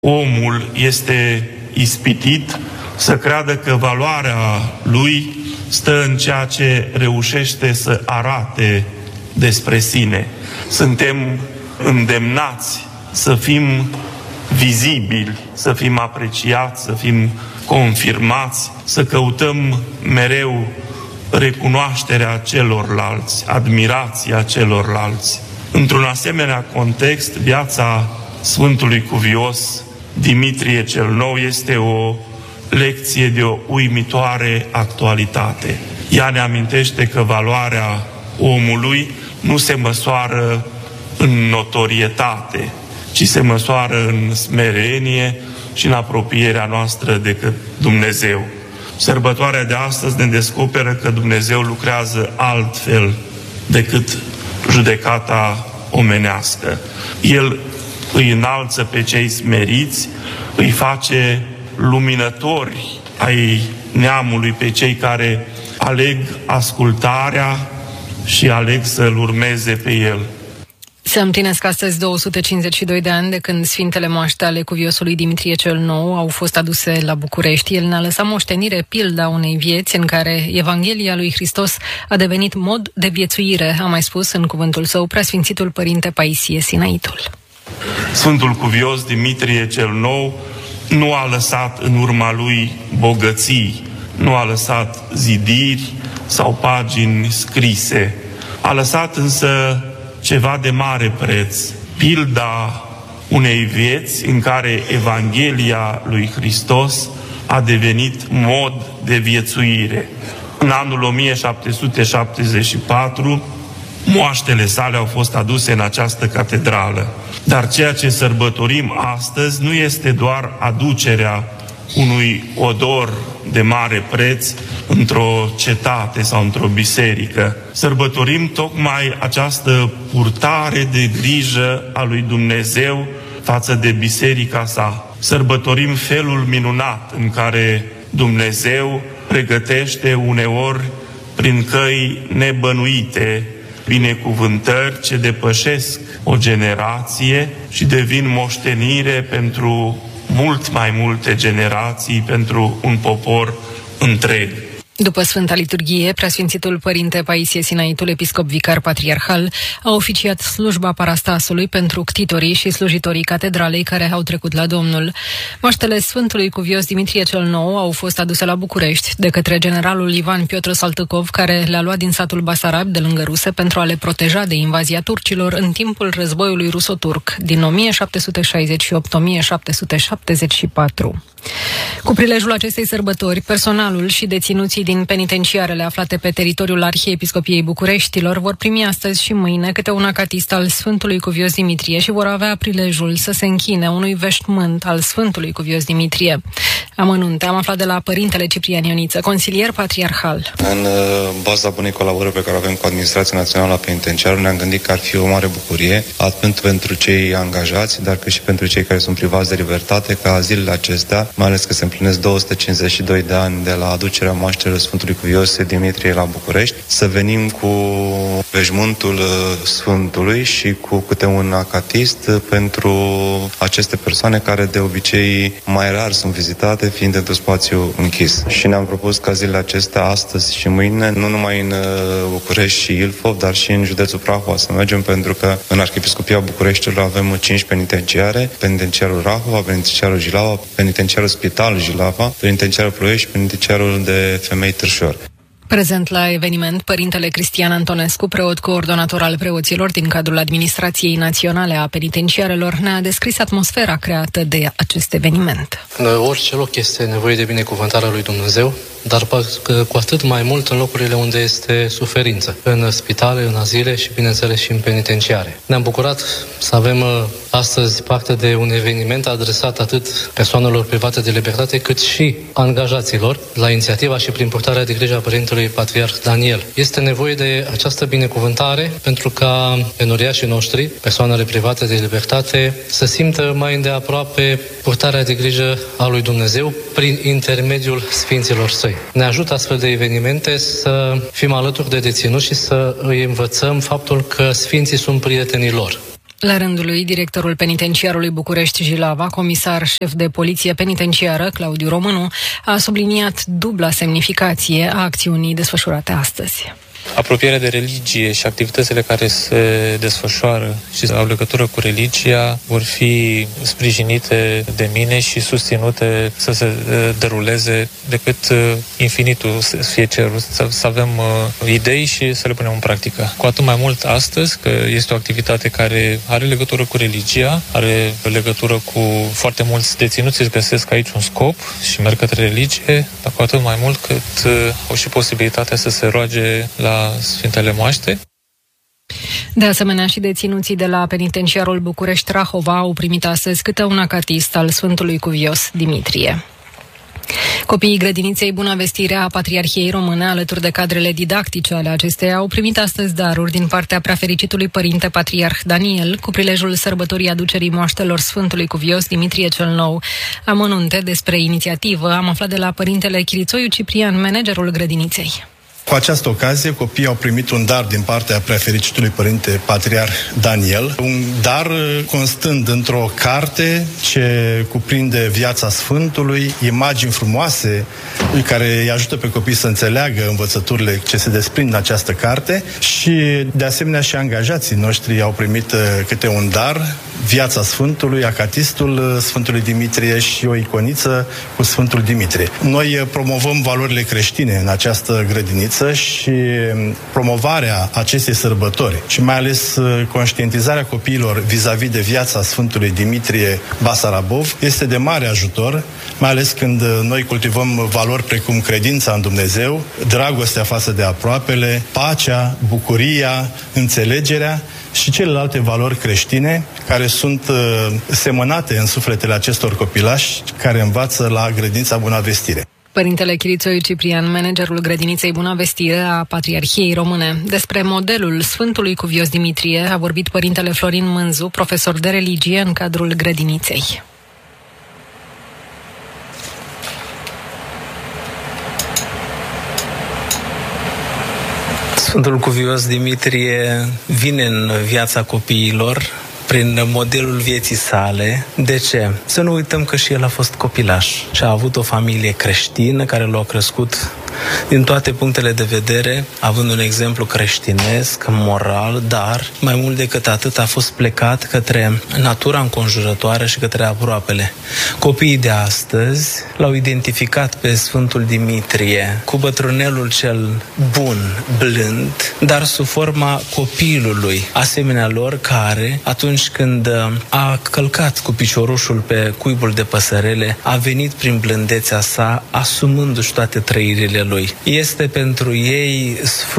omul este ispitit să creadă că valoarea lui stă în ceea ce reușește să arate despre sine. Suntem îndemnați să fim vizibili, să fim apreciați, să fim confirmați, să căutăm mereu recunoașterea celorlalți, admirația celorlalți. Într-un asemenea context, viața Sfântului Cuvios Dimitrie cel Nou este o lecție de o uimitoare actualitate. Ea ne amintește că valoarea omului nu se măsoară în notorietate, ci se măsoară în smerenie și în apropierea noastră de Dumnezeu. Sărbătoarea de astăzi ne descoperă că Dumnezeu lucrează altfel decât judecata omenească. El îi înalță pe cei smeriți, îi face luminători ai neamului, pe cei care aleg ascultarea și aleg să-L urmeze pe El. Se împlinesc astăzi 252 de ani de când Sfintele Moaște ale Cuviosului Dimitrie cel Nou au fost aduse la București. El ne-a lăsat moștenire pilda unei vieți în care Evanghelia lui Hristos a devenit mod de viețuire, a mai spus în cuvântul său Preasfințitul Părinte Paisie Sinaitul. Sfântul Cuvios Dimitrie cel Nou nu a lăsat în urma lui bogății, nu a lăsat zidiri sau pagini scrise. A lăsat însă ceva de mare preț, pilda unei vieți în care Evanghelia lui Hristos a devenit mod de viețuire. În anul 1774, moaștele sale au fost aduse în această catedrală. Dar ceea ce sărbătorim astăzi nu este doar aducerea unui odor de mare preț într-o cetate sau într-o biserică. Sărbătorim tocmai această purtare de grijă a lui Dumnezeu față de biserica sa. Sărbătorim felul minunat în care Dumnezeu pregătește uneori prin căi nebănuite binecuvântări ce depășesc o generație și devin moștenire pentru mult mai multe generații, pentru un popor întreg. După Sfânta Liturghie, Preasfințitul Părinte Paisie Sinaitul, episcop vicar patriarhal, a oficiat slujba parastasului pentru ctitorii și slujitorii catedralei care au trecut la Domnul. Moaștele Sfântului Cuvios Dimitrie cel Nou au fost aduse la București de către generalul Ivan Piotr Saltăcov, care le-a luat din satul Basarab de lângă Ruse pentru a le proteja de invazia turcilor în timpul războiului ruso-turc din 1768-1774. Cu prilejul acestei sărbători, personalul și deținuții din penitenciarele aflate pe teritoriul Arhiepiscopiei Bucureștilor vor primi astăzi și mâine câte un acatist al Sfântului Cuvios Dimitrie și vor avea prilejul să se închine unui veșmânt al Sfântului Cuvios Dimitrie. Amănunte am aflat de la Părintele Ciprian Ioniță, consilier patriarhal. În baza bunei colaborări pe care o avem cu Administrația Națională a Penitenciarului, ne-am gândit că ar fi o mare bucurie, atât pentru cei angajați, dar cât și pentru cei care sunt privați de libertate, ca zilele acestea, mai ales că se împlinesc 252 de ani de la aducerea moaștelor Sfântului Cuvios Dimitrie la București, să venim cu veșmântul Sfântului și cu câte un acatist pentru aceste persoane care de obicei mai rar sunt vizitate, fiind într-un spațiu închis. Și ne-am propus ca zilele acestea, astăzi și mâine, nu numai în București și Ilfov, dar și în județul Prahova să mergem, pentru că în Arhiepiscopia Bucureștilor avem 5 penitenciare: penitenciarul Rahova, penitenciarul Jilava, penitenciarul Spital Jilava, penitenciarul Ploiești și penitenciarul de femei Târșor. Prezent la eveniment, Părintele Cristian Antonescu, preot coordonator al preoților din cadrul Administrației Naționale a Penitenciarelor, ne-a descris atmosfera creată de acest eveniment. În orice loc este nevoie de binecuvântarea lui Dumnezeu, dar cu atât mai mult în locurile unde este suferință, în spitale, în azile și, bineînțeles, și în penitenciare. Ne-am bucurat să avem astăzi parte de un eveniment adresat atât persoanelor private de libertate, cât și angajaților, la inițiativa și prin purtarea de grijă a Părintelui Patriarh Daniel. Este nevoie de această binecuvântare pentru ca penuriașii noștri, persoanele private de libertate, să simtă mai îndeaproape purtarea de grijă a lui Dumnezeu prin intermediul Sfinților Săi. Ne ajută astfel de evenimente să fim alături de deținuți și să îi învățăm faptul că Sfinții sunt prietenii lor. La rândul lui, directorul penitenciarului București Jilava, comisar șef de poliție penitenciară, Claudiu Românu, a subliniat dubla semnificație a acțiunii desfășurate astăzi. Apropierea de religie și activitățile care se desfășoară și au legătură cu religia vor fi sprijinite de mine și susținute să se deruleze decât infinitul să fie cerut, să avem idei și să le punem în practică. Cu atât mai mult astăzi, că este o activitate care are legătură cu religia, are legătură cu foarte mulți deținuți, își găsesc aici un scop și merg către religie, dar cu atât mai mult cât au și posibilitatea să se roage la Sfintele Moaște. De asemenea, și deținuții de la penitenciarul București Rahova au primit astăzi câte un acatist al Sfântului Cuvios Dimitrie. Copiii grădiniței Buna Vestire a Patriarhiei Române, alături de cadrele didactice ale acesteia, au primit astăzi daruri din partea preafericitului părinte Patriarh Daniel, cu prilejul sărbătorii aducerii moaștelor Sfântului Cuvios Dimitrie cel Nou. Amănunte despre inițiativă am aflat de la părintele Chirițoiu Ciprian, managerul grădiniței. Cu această ocazie, copiii au primit un dar din partea preafericitului părinte Patriarh Daniel, un dar constând într-o carte ce cuprinde viața Sfântului, imagini frumoase care îi ajută pe copii să înțeleagă învățăturile ce se desprind în această carte și, de asemenea, și angajații noștri au primit câte un dar, viața Sfântului, acatistul Sfântului Dimitrie și o iconiță cu Sfântul Dimitrie. Noi promovăm valorile creștine în această grădiniță și promovarea acestei sărbători și mai ales conștientizarea copiilor vis-a-vis de viața Sfântului Dimitrie Basarabov este de mare ajutor, mai ales când noi cultivăm valori precum credința în Dumnezeu, dragostea față de aproapele, pacea, bucuria, înțelegerea și celelalte valori creștine care sunt semănate în sufletele acestor copilași care învață la grădinița Buna Vestire. Părintele Chirițoiu Ciprian, managerul grădiniței Buna Vestire a Patriarhiei Române. Despre modelul Sfântului Cuvios Dimitrie a vorbit părintele Florin Mânzu, profesor de religie în cadrul grădiniței. Sfântul Cuvios Dimitrie vine în viața copiilor prin modelul vieții sale. De ce? Să nu uităm că și el a fost copilaș și a avut o familie creștină care l-a crescut din toate punctele de vedere, având un exemplu creștinesc, moral, dar mai mult decât atât a fost plecat către natura înconjurătoare și către aproapele. Copiii de astăzi l-au identificat pe Sfântul Dimitrie cu bătrânelul cel bun, blând, dar sub forma copilului, asemenea lor care, atunci când a călcat cu piciorușul pe cuibul de păsărele, a venit prin blândețea sa, asumându-și toate trăirile lui. Este pentru ei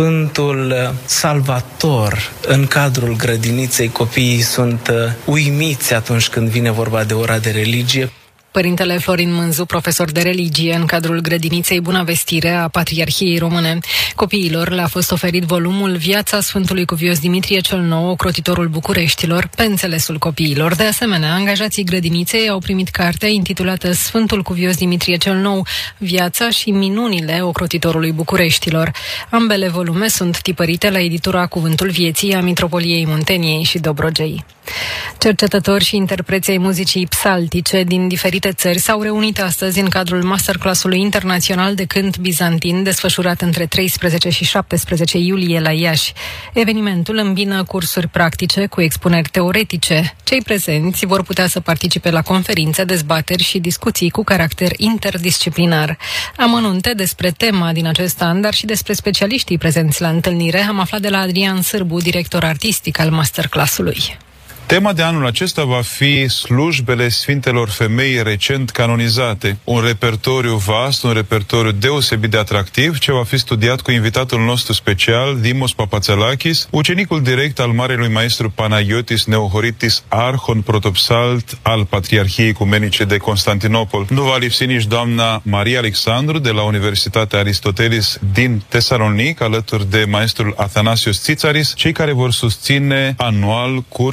Sfântul Salvator. În cadrul grădiniței copiii sunt uimiți atunci când vine vorba de ora de religie. Părintele Florin Mânzu, profesor de religie în cadrul grădiniței Buna Vestire a Patriarhiei Române. Copiilor le-a fost oferit volumul Viața Sfântului Cuvios Dimitrie cel Nou, ocrotitorul Bucureștilor, pe înțelesul copiilor. De asemenea, angajații grădiniței au primit cartea intitulată Sfântul Cuvios Dimitrie cel Nou, Viața și minunile ocrotitorului Bucureștilor. Ambele volume sunt tipărite la editura Cuvântul Vieții a Mitropoliei Munteniei și Dobrogei. Cercetători și interpreți ai muzicii psaltice din diferite țări s-au reunit astăzi în cadrul masterclass-ului internațional de cânt bizantin desfășurat între 13 și 17 iulie la Iași. Evenimentul îmbină cursuri practice cu expuneri teoretice. Cei prezenți vor putea să participe la conferințe, dezbateri și discuții cu caracter interdisciplinar. Amănunte despre tema din acest an, dar și despre specialiștii prezenți la întâlnire, am aflat de la Adrian Sârbu, director artistic al masterclass-ului. Tema de anul acesta va fi slujbele Sfintelor Femei recent canonizate. Un repertoriu vast, un repertoriu deosebit de atractiv, ce va fi studiat cu invitatul nostru special, Dimos Papațelakis, ucenicul direct al Marelui Maestru Panagiotis Neohoritis, arhon protopsalt al Patriarhiei Ecumenice de Constantinopol. Nu va lipsi nici doamna Maria Alexandru de la Universitatea Aristotelis din Tesalonic, alături de maestrul Athanasios Tsițaris, cei care vor susține anual cursul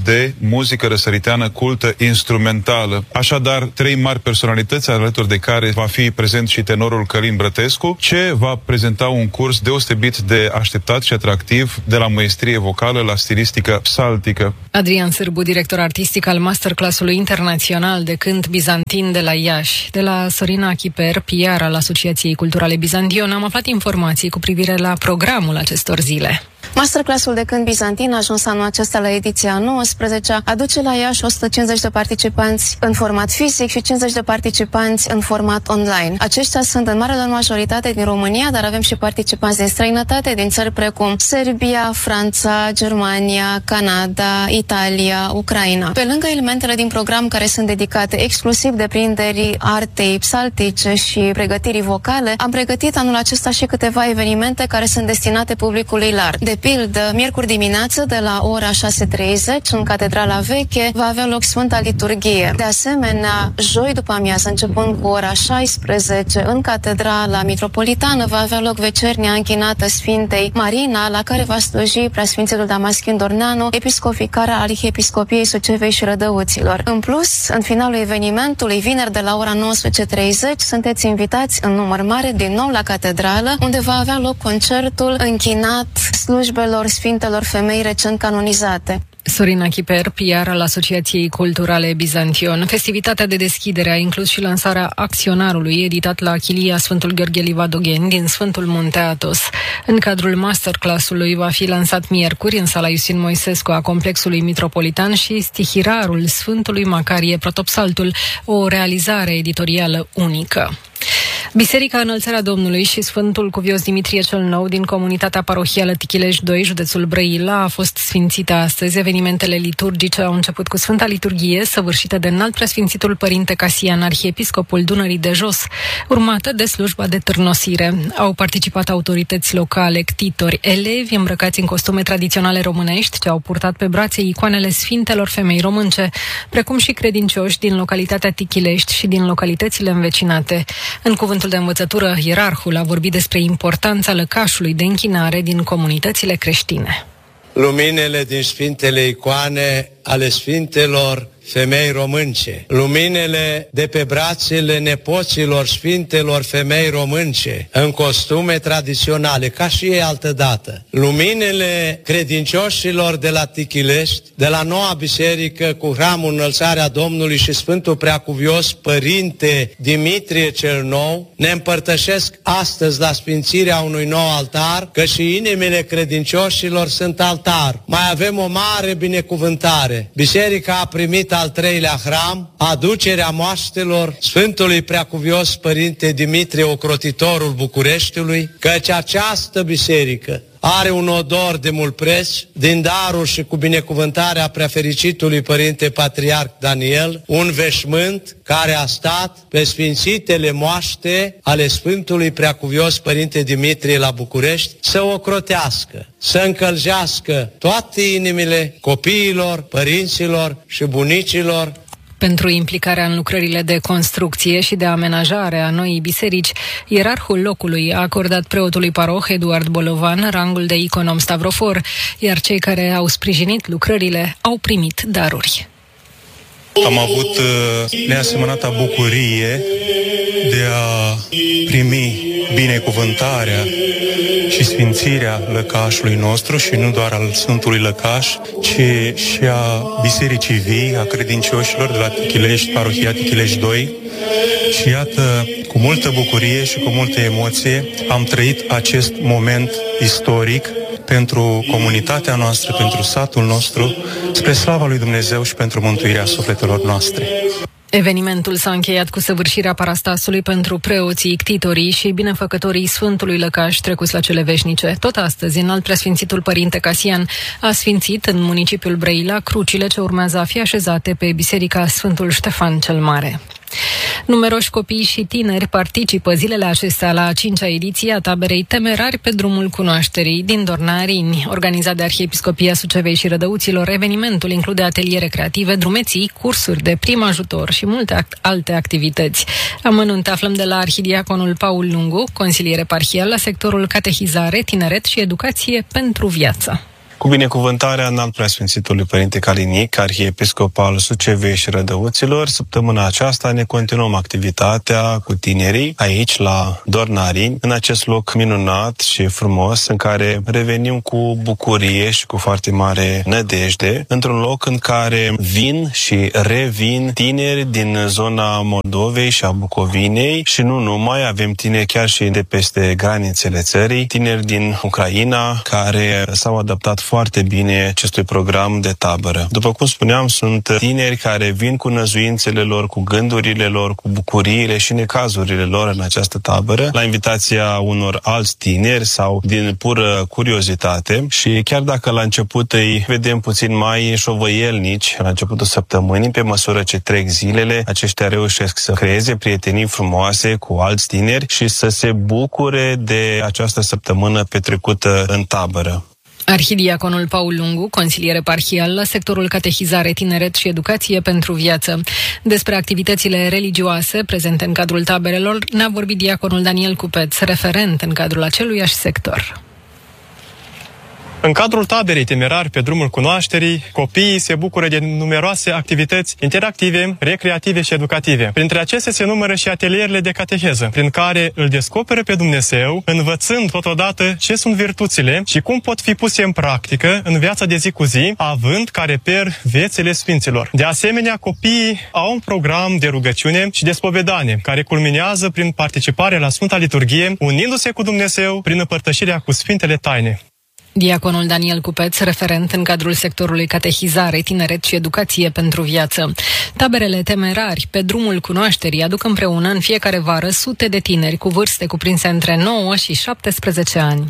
de muzică răsăriteană cultă instrumentală. Așadar, 3 mari personalități, alături de care va fi prezent și tenorul Călin Brătescu, ce va prezenta un curs deosebit de așteptat și atractiv, de la maestrie vocală la stilistică psaltică. Adrian Sârbu, director artistic al masterclass-ului internațional de cânt bizantin de la Iași. De la Sorina Chiper, PR al Asociației Culturale Bizantion, am aflat informații cu privire la programul acestor zile. Masterclassul de cânt bizantin a ajuns anul acesta la ediția 19-a, aduce la Iași 150 de participanți în format fizic și 50 de participanți în format online. Aceștia sunt în mare lor majoritate din România, dar avem și participanți din străinătate, din țări precum Serbia, Franța, Germania, Canada, Italia, Ucraina. Pe lângă elementele din program care sunt dedicate exclusiv deprinderii artei psaltice și pregătirii vocale, am pregătit anul acesta și câteva evenimente care sunt destinate publicului larg. De pildă, miercuri dimineață, de la ora 6:30, în Catedrala Veche, va avea loc Sfânta Liturghie. De asemenea, joi după amiază, începând cu ora 16, în Catedrala Mitropolitană, va avea loc vecernia închinată Sfintei Marina, la care va sluji Preasfințitul Damaschin Dorneanu, episcop vicar al Arhiepiscopiei Sucevei și Rădăuților. În plus, în finalul evenimentului, vineri de la ora 19:30, sunteți invitați în număr mare din nou la Catedrală, unde va avea loc concertul închinat slujbelor Sfintelor Femei recent canonizate. Sorina Chiper, PR al Asociației Culturale Bizantion. Festivitatea de deschidere a inclus și lansarea Acționarului, editat la Chilia Sfântul Gheorghe Livadogeni din Sfântul Munte Athos. În cadrul masterclass-ului va fi lansat miercuri în sala Iustin Moisescu a Complexului Mitropolitan și Stihirarul Sfântului Macarie Protopsaltul, o realizare editorială unică. Biserica Înălțarea Domnului și Sfântul Cuvios Dimitrie cel Nou din comunitatea parohială Tichilești 2, județul Brăila, a fost sfințită astăzi. Evenimentele liturgice au început cu Sfânta Liturghie, săvârșită de Înalt Preasfințitul Părinte Casian, arhiepiscopul Dunării de Jos, urmată de slujba de târnosire. Au participat autorități locale, ctitori, elevi îmbrăcați în costume tradiționale românești, ce au purtat pe brațe icoanele Sfintelor Femei Românce, precum și credincioși din localitatea Tichilești și din localitățile învecinate. În cuvântul de învățătură, ierarhul a vorbit despre importanța lăcașului de închinare din comunitățile creștine. Luminele din Sfintele icoane ale Sfintelor Femei Românce, luminele de pe brațele nepoților Sfintelor Femei Românce, în costume tradiționale, ca și ei altădată, luminele credincioșilor de la Tichilești, de la noua biserică cu hramul Înălțarea Domnului și Sfântul Preacuvios Părinte Dimitrie cel Nou, ne împărtășesc astăzi la sfințirea unui nou altar, că și inimile credincioșilor sunt altar. Mai avem o mare binecuvântare. Biserica a primit al 3-lea hram, aducerea moaștelor Sfântului Preacuvios Părinte Dimitrie, ocrotitorul Bucureștiului, căci această biserică are un odor de mult preț, din darul și cu binecuvântarea Preafericitului Părinte Patriarh Daniel, un veșmânt care a stat pe sfințitele moaște ale Sfântului Preacuvios Părinte Dimitrie la București, să ocrotească, să încălzească toate inimile copiilor, părinților și bunicilor. Pentru implicarea în lucrările de construcție și de amenajare a noii biserici, ierarhul locului a acordat preotului paroh Eduard Bolovan rangul de iconom stavrofor, iar cei care au sprijinit lucrările au primit daruri. Am avut neasemănata bucurie de a primi binecuvântarea și sfințirea lăcașului nostru și nu doar al Sfântului Lăcaș, ci și a Bisericii Vii, a credincioșilor de la Tichilești, parohia Tichilești 2. Și iată, cu multă bucurie și cu multă emoție am trăit acest moment istoric pentru comunitatea noastră, pentru satul nostru, spre slava lui Dumnezeu și pentru mântuirea sufletelor noastre. Evenimentul s-a încheiat cu săvârșirea parastasului pentru preoții, ctitorii și binefăcătorii Sfântului Lăcaș trecuți la cele veșnice. Tot astăzi, Înalt Preasfințitul Părinte Casian a sfințit în municipiul Brăila crucile ce urmează a fi așezate pe Biserica Sfântul Ștefan cel Mare. Numeroși copii și tineri participă zilele acestea la a 5-a ediție a taberei Temerari pe drumul cunoașterii din Dorna-Arini. Organizat de Arhiepiscopia Sucevei și Rădăuților, evenimentul include ateliere creative, drumeții, cursuri de prim ajutor și multe alte activități. Amănunte aflăm de la arhidiaconul Paul Lungu, consilier eparhial la sectorul Catehizare, Tineret și Educație pentru Viață. Cu binecuvântarea Înalt Preasfințitului Părinte Calinic, arhiepiscop al Sucevei și Rădăuților, săptămâna aceasta ne continuăm activitatea cu tinerii aici la Dornari, în acest loc minunat și frumos în care revenim cu bucurie și cu foarte mare nădejde, într-un loc în care vin și revin tineri din zona Moldovei și a Bucovinei și nu numai, avem tineri chiar și de peste granițele țării, tineri din Ucraina care s-au adaptat foarte bine acestui program de tabără. După cum spuneam, sunt tineri care vin cu năzuințele lor, cu gândurile lor, cu bucuriile și necazurile lor în această tabără, la invitația unor alți tineri sau din pură curiozitate și chiar dacă la început îi vedem puțin mai șovăielnici la începutul săptămânii, pe măsură ce trec zilele, aceștia reușesc să creeze prietenii frumoase cu alți tineri și să se bucure de această săptămână petrecută în tabără. Arhidiaconul Paul Lungu, consilier eparhial la sectorul Catehizare, Tineret și Educație pentru Viață. Despre activitățile religioase prezente în cadrul taberelor ne-a vorbit diaconul Daniel Cupeț, referent în cadrul aceluiași sector. În cadrul taberei Temerari pe drumul cunoașterii, copiii se bucură de numeroase activități interactive, recreative și educative. Printre acestea se numără și atelierele de cateheză, prin care îl descoperă pe Dumnezeu, învățând totodată ce sunt virtuțile și cum pot fi puse în practică în viața de zi cu zi, având ca reper viețile Sfinților. De asemenea, copiii au un program de rugăciune și de spovedanie, care culminează prin participarea la Sfânta Liturghie, unindu-se cu Dumnezeu prin împărtășirea cu Sfintele Taine. Diaconul Daniel Cupeț, referent în cadrul sectorului Catehizare, Tineret și Educație pentru Viață. Taberele Temerari pe drumul cunoașterii aduc împreună în fiecare vară sute de tineri cu vârste cuprinse între 9 și 17 ani.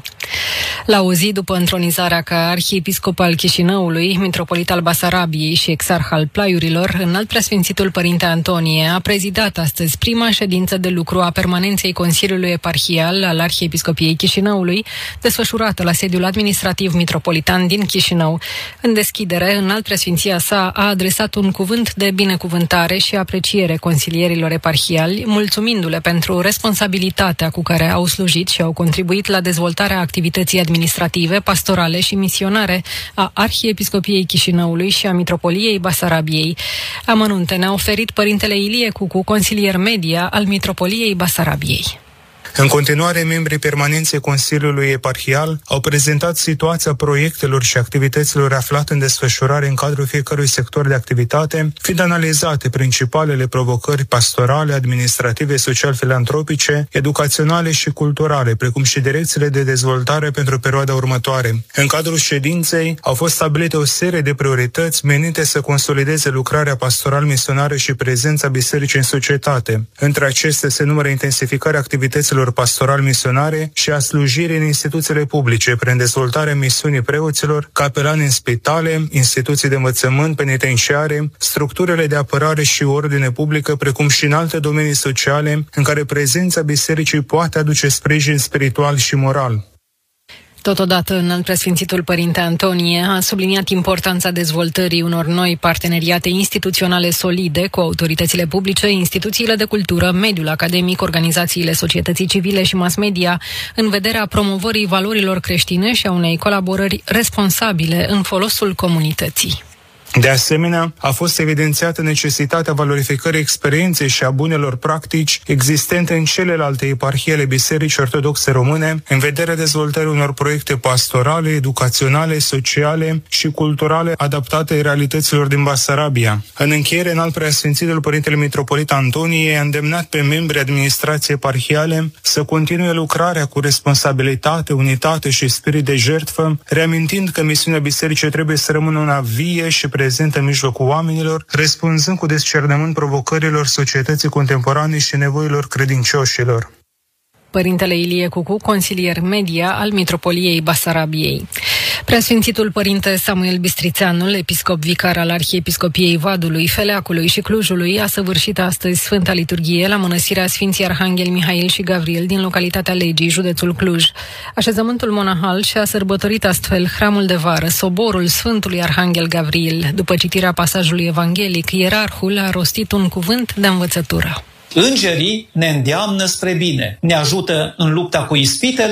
La o zi după întronizarea ca arhiepiscop al Chișinăului, mitropolit al Basarabiei și exarh al Plaiurilor, Înalt Preasfințitul Părinte Antonie a prezidat astăzi prima ședință de lucru a permanenței Consiliului Eparhial al Arhiepiscopiei Chișinăului, desfășurată la sediul administrativ mitropolitan din Chișinău. În deschidere, Înalt Preasfinția sa a adresat un cuvânt de binecuvântare și apreciere consilierilor eparhiali, mulțumindu-le pentru responsabilitatea cu care au slujit și au contribuit la dezvoltarea activității administrative, pastorale și misionare a Arhiepiscopiei Chișinăului și a Mitropoliei Basarabiei. Amănunte ne-a oferit părintele Ilie Cucu, consilier media al Mitropoliei Basarabiei. În continuare, membrii permanenței Consiliului Eparhial au prezentat situația proiectelor și activităților aflate în desfășurare în cadrul fiecărui sector de activitate, fiind analizate principalele provocări pastorale, administrative, social-filantropice, educaționale și culturale, precum și direcțiile de dezvoltare pentru perioada următoare. În cadrul ședinței au fost stabilite o serie de priorități menite să consolideze lucrarea pastoral-misionară și prezența bisericii în societate. Între acestea se numără intensificarea activităților pastoral-misionare și a slujirii în instituțiile publice, prin dezvoltarea misiunii preoților, capelani în spitale, instituții de învățământ, penitenciare, structurile de apărare și ordine publică, precum și în alte domenii sociale, în care prezența bisericii poate aduce sprijin spiritual și moral. Totodată, Înalt Preasfințitul Părinte Antonie a subliniat importanța dezvoltării unor noi parteneriate instituționale solide cu autoritățile publice, instituțiile de cultură, mediul academic, organizațiile societății civile și mass media, în vederea promovării valorilor creștine și a unei colaborări responsabile în folosul comunității. De asemenea, a fost evidențiată necesitatea valorificării experienței și a bunelor practici existente în celelalte eparhii ale Bisericii Ortodoxe Române, în vederea dezvoltării unor proiecte pastorale, educaționale, sociale și culturale adaptate realităților din Basarabia. În încheiere, Înalt Preasfințitul Părintele Mitropolit Antonie a îndemnat pe membrii administrației eparhiale să continue lucrarea cu responsabilitate, unitate și spirit de jertfă, reamintind că misiunea bisericii trebuie să rămână una vie și prezentă în mijlocul oamenilor, răspunzând cu discernământ provocărilor societății contemporane și nevoilor credincioșilor. Părintele Ilie Cucu, consilier media al Mitropoliei Basarabiei. Preasfințitul Părinte Samuel Bistrițeanul, episcop vicar al Arhiepiscopiei Vadului, Feleacului și Clujului, a săvârșit astăzi Sfânta Liturghie la mănăstirea Sfinții Arhanghel Mihail și Gavril din localitatea Legii, județul Cluj. Așezământul monahal și-a sărbătorit astfel hramul de vară, soborul Sfântului Arhanghel Gavril. După citirea pasajului evanghelic, ierarhul a rostit un cuvânt de învățătură. Îngerii ne îndeamnă spre bine, ne ajută în lupta cu ispitele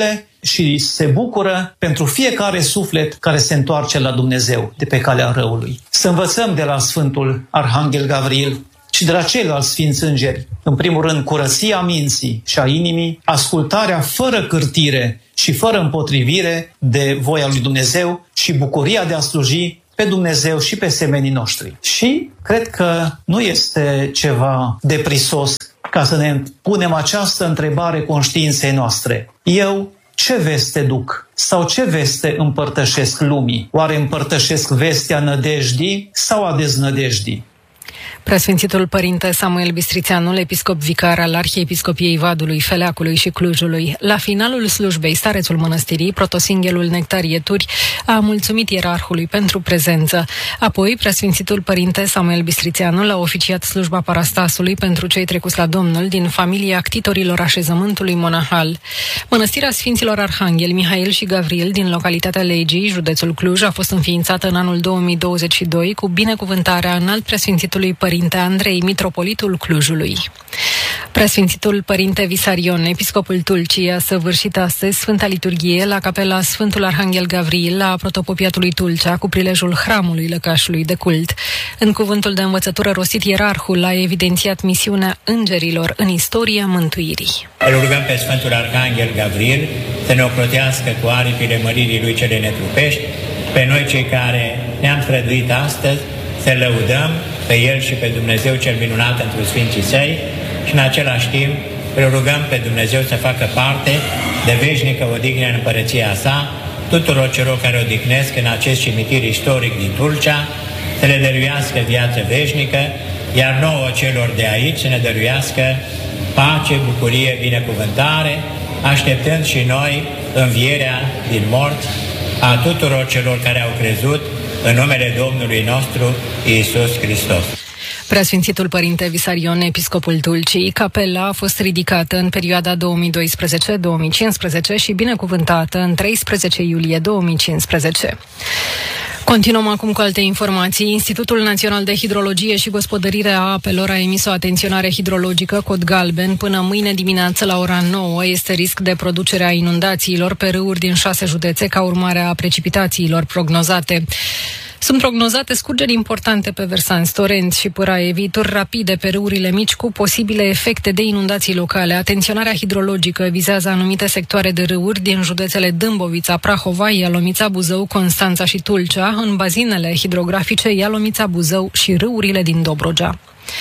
și se bucură pentru fiecare suflet care se întoarce la Dumnezeu de pe calea răului. Să învățăm de la Sfântul Arhanghel Gavril și de la ceilalți sfinți îngeri, în primul rând, curăția minții și a inimii, ascultarea fără cârtire și fără împotrivire de voia lui Dumnezeu și bucuria de a sluji pe Dumnezeu și pe semenii noștri. Și cred că nu este ceva de prisos ca să ne punem această întrebare conștiinței noastre. Eu ce veste duc? Sau ce veste împărtășesc lumii? Oare împărtășesc vestea nădejdii sau a deznădejdii? Preasfințitul Părinte Samuel Bistrițeanul, episcop vicar al Arhiepiscopiei Vadului, Feleacului și Clujului, la finalul slujbei, starețul mănăstirii, protosinghelul Nectarieturi, a mulțumit ierarhului pentru prezență. Apoi, Preasfințitul Părinte Samuel Bistrițeanul a oficiat slujba parastasului pentru cei trecuți la Domnul din familia ctitorilor așezământului monahal. Mănăstirea Sfinților Arhanghel, Mihail și Gavril din localitatea Legii, județul Cluj, a fost înființată în anul 2022 cu binecuvântarea înalt Preasfințitului Părinte Andrei, mitropolitul Clujului. Preasfințitul Părinte Visarion, episcopul Tulcii, a săvârșit astăzi Sfânta Liturghie la capela Sfântul Arhanghel Gavril la protopopiatului Tulcea cu prilejul hramului lăcașului de cult. În cuvântul de învățătură rostit, ierarhul a evidențiat misiunea îngerilor în istoria mântuirii. Îl rugăm pe Sfântul Arhanghel Gavril să ne ocrotească cu aripile măririi lui cele netrupești, pe noi cei care ne-am străduit astăzi să lăudăm pe El și pe Dumnezeu cel minunat întru Sfinții Săi și în același timp îl rugăm pe Dumnezeu să facă parte de veșnică odihnă în împărăția Sa tuturor celor care odihnesc în acest cimitir istoric din Tulcea, să le dăruiască viață veșnică, iar nouă celor de aici să ne dăruiască pace, bucurie, binecuvântare, așteptând și noi învierea din morți a tuturor celor care au crezut în numele Domnului nostru Iisus Hristos. Preasfințitul Părinte Visarion, episcopul Tulcii, capela a fost ridicată în perioada 2012-2015 și binecuvântată în 13 iulie 2015. Continuăm acum cu alte informații. Institutul Național de Hidrologie și Gospodărire a Apelor a emis o atenționare hidrologică cod galben până mâine dimineață la ora 9. Este risc de producerea inundațiilor pe râuri din 6 județe ca urmare a precipitațiilor prognozate. Sunt prognozate scurgeri importante pe versanți, torenți și pâraie, viituri rapide pe râurile mici cu posibile efecte de inundații locale. Atenționarea hidrologică vizează anumite sectoare de râuri din județele Dâmbovița, Prahova, Ialomița, Buzău, Constanța și Tulcea, în bazinele hidrografice Ialomița, Buzău și râurile din Dobrogea.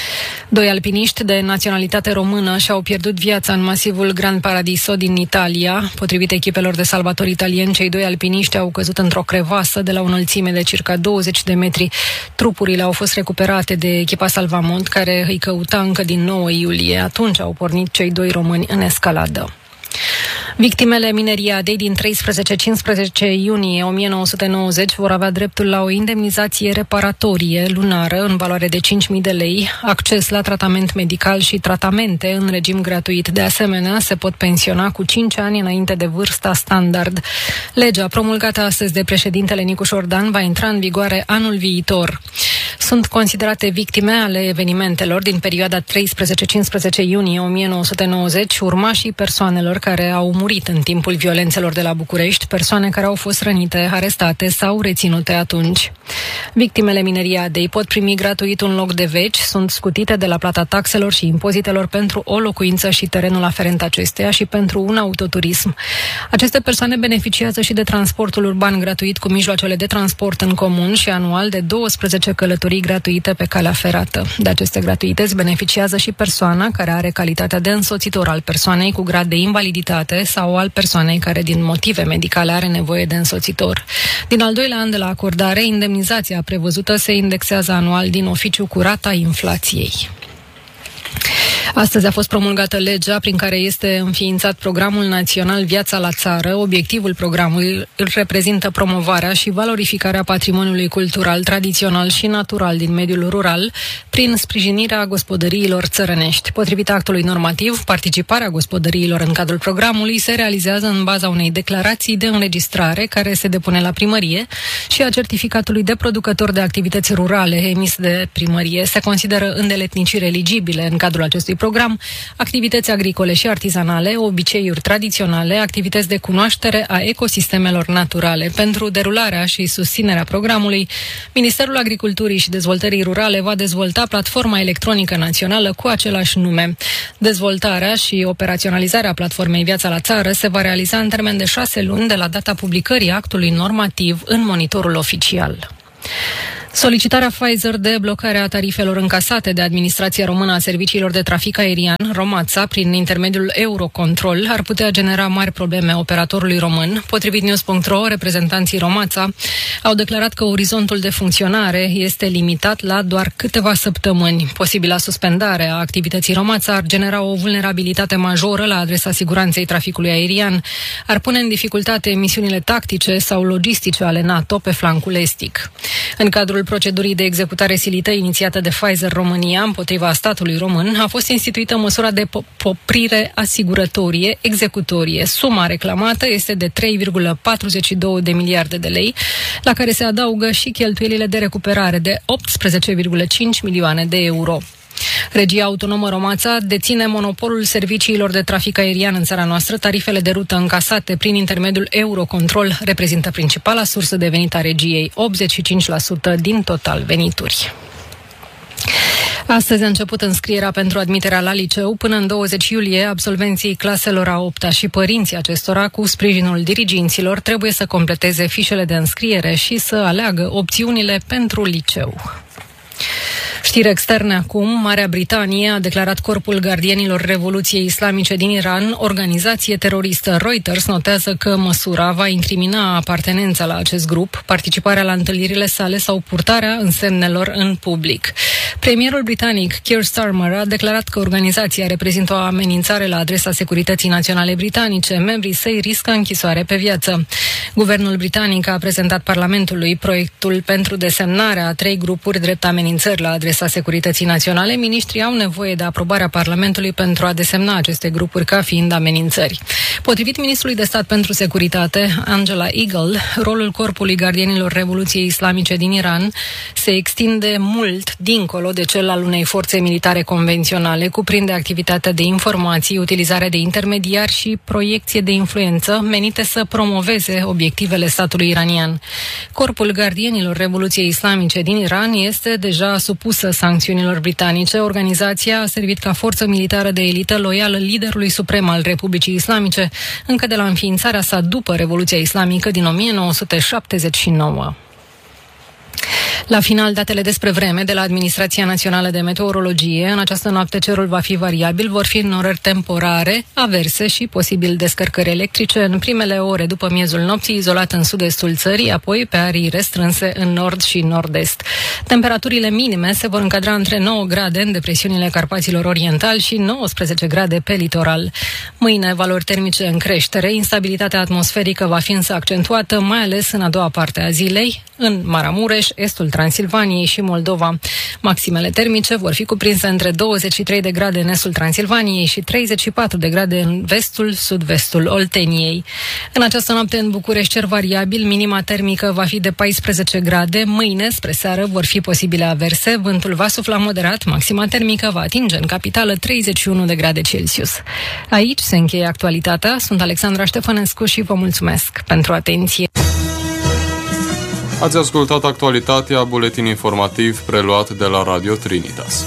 2 alpiniști de naționalitate română și-au pierdut viața în masivul Gran Paradiso din Italia. Potrivit echipelor de salvatori italieni, cei 2 alpiniști au căzut într-o crevasă de la o înălțime de circa 20 de metri. Trupurile au fost recuperate de echipa Salvamont, care îi căuta încă din 9 iulie. Atunci au pornit cei 2 români în escaladă. Victimele mineriadei din 13-15 iunie 1990 vor avea dreptul la o indemnizație reparatorie lunară în valoare de 5.000 de lei, acces la tratament medical și tratamente în regim gratuit. De asemenea, se pot pensiona cu 5 ani înainte de vârsta standard. Legea promulgată astăzi de președintele Nicu Șordan va intra în vigoare anul viitor. Sunt considerate victime ale evenimentelor din perioada 13-15 iunie 1990 urmașii persoanelor care au murit în timpul violențelor de la București, persoane care au fost rănite, arestate sau reținute atunci. Victimele mineriadei pot primi gratuit un loc de veci, sunt scutite de la plata taxelor și impozitelor pentru o locuință și terenul aferent acesteia și pentru un autoturism. Aceste persoane beneficiază și de transportul urban gratuit cu mijloacele de transport în comun și anual de 12 călătorii gratuite pe calea ferată. De aceste gratuități beneficiază și persoana care are calitatea de însoțitor al persoanei cu grad de invaliditate sau al persoanei care din motive medicale are nevoie de însoțitor. Din al doilea an de la acordare, indemnizația prevăzută se indexează anual din oficiu cu rata inflației. Astăzi a fost promulgată legea prin care este înființat Programul Național Viața la Țară. Obiectivul programului îl reprezintă promovarea și valorificarea patrimoniului cultural, tradițional și natural din mediul rural prin sprijinirea gospodăriilor țărănești. Potrivit actului normativ, participarea gospodăriilor în cadrul programului se realizează în baza unei declarații de înregistrare care se depune la primărie și a certificatului de producător de activități rurale emis de primărie. Se consideră îndeletniciri eligibile în cadrul acestui acestui program activități agricole și artizanale, obiceiuri tradiționale, activități de cunoaștere a ecosistemelor naturale. Pentru derularea și susținerea programului, Ministerul Agriculturii și Dezvoltării Rurale va dezvolta platforma electronică națională cu același nume. Dezvoltarea și operaționalizarea platformei Viața la Țară se va realiza în termen de 6 luni de la data publicării actului normativ în monitorul oficial. Solicitarea Pfizer de blocare a tarifelor încasate de Administrația Română a Serviciilor de Trafic Aerian, Romața, prin intermediul Eurocontrol, ar putea genera mari probleme operatorului român. Potrivit News.ro, reprezentanții Romața au declarat că orizontul de funcționare este limitat la doar câteva săptămâni. Posibila suspendare a activității Romața ar genera o vulnerabilitate majoră la adresa siguranței traficului aerian, ar pune în dificultate misiunile tactice sau logistice ale NATO pe flancul estic. În cadrul procedurii de executare silită inițiată de Pfizer România împotriva statului român, a fost instituită măsura de poprire asigurătorie executorie. Suma reclamată este de 3,42 de miliarde de lei, la care se adaugă și cheltuielile de recuperare de 18,5 milioane de euro. Regia Autonomă Romața deține monopolul serviciilor de trafic aerian în țara noastră. Tarifele de rută încasate prin intermediul Eurocontrol reprezintă principala sursă de venit a regiei, 85% din total venituri. Astăzi a început înscrierea pentru admiterea la liceu. Până în 20 iulie, absolvenții claselor a 8-a și părinții acestora, cu sprijinul diriginților, trebuie să completeze fișele de înscriere și să aleagă opțiunile pentru liceu. Știri externe acum. Marea Britanie a declarat Corpul Gardienilor Revoluției Islamice din Iran organizație teroristă. Reuters notează că măsura va incrimina apartenența la acest grup, participarea la întâlnirile sale sau purtarea însemnelor în public. Premierul britanic Keir Starmer a declarat că organizația reprezintă o amenințare la adresa securității naționale britanice. Membrii săi riscă închisoare pe viață. Guvernul britanic a prezentat Parlamentului proiectul pentru desemnarea a 3 grupuri drept amenințări la adresa securității naționale. Miniștrii au nevoie de aprobarea Parlamentului pentru a desemna aceste grupuri ca fiind amenințări. Potrivit ministrului de stat pentru securitate, Angela Eagle, rolul Corpului Gardienilor Revoluției Islamice din Iran se extinde mult dincolo de cel al unei forțe militare convenționale, cuprinde activitatea de informații, utilizarea de intermediari și proiecție de influență menite să promoveze obiectivele statului iranian. Corpul Gardienilor Revoluției Islamice din Iran este deja supusă sancțiunilor britanice. Organizația a servit ca forță militară de elită loială liderului suprem al Republicii Islamice încă de la înființarea sa după Revoluția Islamică din 1979. La final, datele despre vreme de la Administrația Națională de Meteorologie. În această noapte cerul va fi variabil, vor fi înnorări temporare, averse și posibil descărcări electrice în primele ore după miezul nopții, izolat în sud-estul țării, apoi pe arii restrânse în nord și nord-est. Temperaturile minime se vor încadra între 9 grade în depresiunile Carpaților Orientali și 19 grade pe litoral. Mâine, valori termice în creștere, instabilitatea atmosferică va fi însă accentuată, mai ales în a doua parte a zilei, în Maramureș, estul Transilvaniei și Moldova. Maximele termice vor fi cuprinse între 23 de grade în estul Transilvaniei și 34 de grade în vestul, sud-vestul Olteniei. În această noapte în București cer variabil, minima termică va fi de 14 grade. Mâine, spre seară, vor fi posibile averse, vântul va sufla moderat, maxima termică va atinge în capitală 31 de grade Celsius. Aici se încheie actualitatea. Sunt Alexandra Ștefănescu și vă mulțumesc pentru atenție. Ați ascultat actualitatea, buletin informativ preluat de la Radio Trinitas.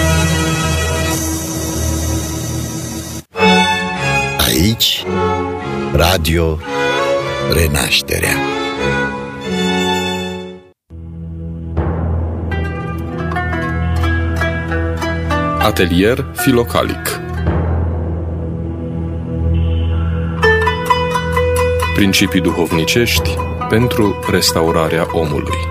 Aici, Radio Renașterea. Atelier Filocalic. Principii duhovnicești pentru restaurarea omului.